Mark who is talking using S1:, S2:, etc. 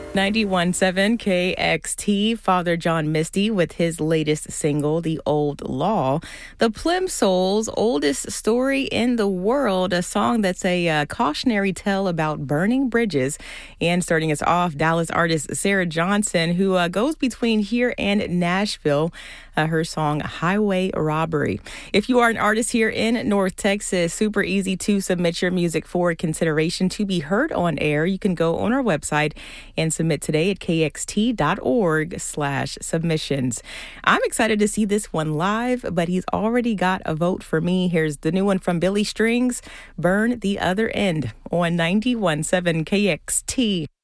S1: 91.7 KXT, Father John Misty with his latest single, The Old Law. The Plimsolls' oldest story in the world, a song that's a cautionary tale about burning bridges. And starting us off, Dallas artist Sarah Johnson, who goes between here and Nashville, her song Highway Robbery. If you are an artist here in North Texas, super easy to submit your music for consideration to be heard on air. You can go on our website and submit today at kxt.org/submissions. I'm excited to see this one live, but he's already got a vote for me. Here's the new one from Billy Strings, Burn the Other End on 91.7 KXT.